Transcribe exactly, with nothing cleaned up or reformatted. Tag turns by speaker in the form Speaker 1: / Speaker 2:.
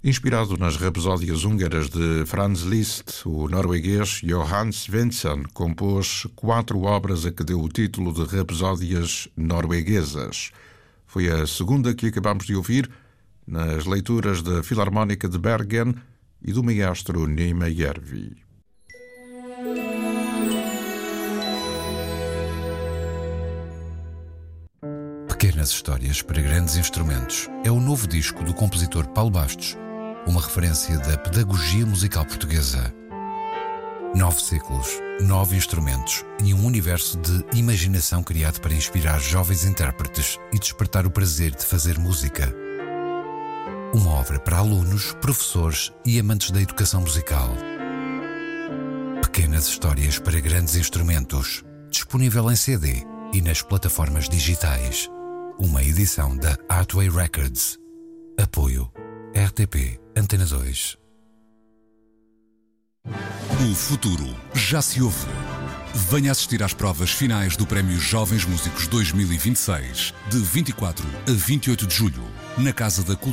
Speaker 1: Inspirado nas rapsódias húngaras de Franz Liszt, o norueguês Johannes Svensson compôs quatro obras a que deu o título de Rapsódias Norueguesas. Foi a segunda que acabamos de ouvir nas leituras da Filarmónica de Bergen e do maestro Nima Järvi.
Speaker 2: Pequenas Histórias para Grandes Instrumentos é o novo disco do compositor Paulo Bastos, uma referência da pedagogia musical portuguesa. Nove ciclos, nove instrumentos e um universo de imaginação criado para inspirar jovens intérpretes e despertar o prazer de fazer música. Uma obra para alunos, professores e amantes da educação musical. Pequenas Histórias para Grandes Instrumentos, disponível em C D e nas plataformas digitais. Uma edição da Artway Records. Apoio R T P Antena dois.
Speaker 3: O futuro já se ouve. Venha assistir às provas finais do Prémio Jovens Músicos dois mil e vinte e seis, de vinte e quatro a vinte e oito de julho, na Casa da Cultura.